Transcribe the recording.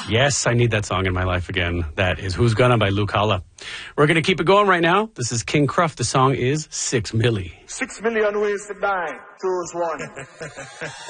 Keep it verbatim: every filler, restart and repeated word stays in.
Yes, I need that song in my life again. That is Who's Gonna by Luke Halla. We're going to keep it going right now. This is King Cruff. The song is Six Milli. Six million ways to die. Choose one.